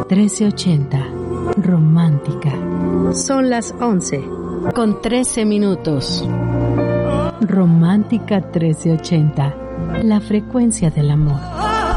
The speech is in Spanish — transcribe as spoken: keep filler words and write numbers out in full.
trece ochenta. Romántica. Son las once con trece minutos. Romántica trece ochenta. La frecuencia del amor.